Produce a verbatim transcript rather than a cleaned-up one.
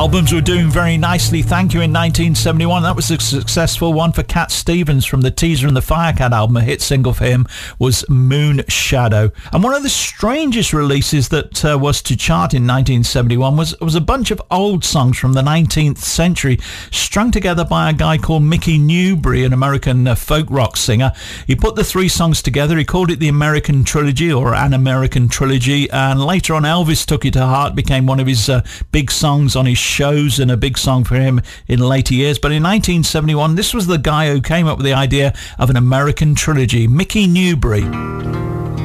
Albums were doing very nicely, thank you, in nineteen seventy-one. That was a successful one for Cat Stevens from the Teaser and the Firecat album. A hit single for him was Moon Shadow. And one of the strangest releases that uh, was to chart in nineteen seventy-one was, was a bunch of old songs from the nineteenth century, strung together by a guy called Mickey Newbury, an American uh, folk rock singer. He put the three songs together. He called it the American Trilogy, or An American Trilogy, and later on Elvis took it to heart, became one of his uh, big songs on his shows and a big song for him in later years. But in nineteen seventy-one, this was the guy who came up with the idea of an American trilogy, Mickey Newbury.